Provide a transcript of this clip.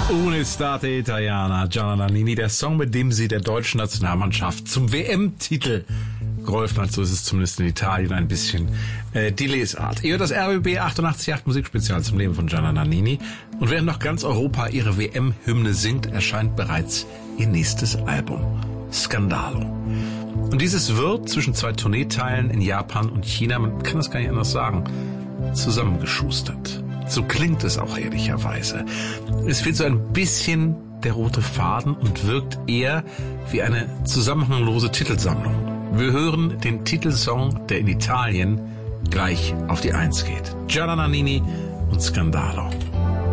Un'estate italiana, Gianna Nannini, der Song, mit dem sie der deutschen Nationalmannschaft zum WM-Titel geholfen hat, so ist es zumindest in Italien ein bisschen die Lesart. Ihr hört das RBB 88.8 Musikspezial zum Leben von Gianna Nannini. Und während noch ganz Europa ihre WM-Hymne singt, erscheint bereits ihr nächstes Album, Scandalo. Und dieses wird zwischen zwei Tourneeteilen in Japan und China, man kann das gar nicht anders sagen, zusammengeschustert. So klingt es auch ehrlicherweise. Es fehlt so ein bisschen der rote Faden und wirkt eher wie eine zusammenhanglose Titelsammlung. Wir hören den Titelsong, der in Italien gleich auf die Eins geht. Gianna Nannini und Scandalo.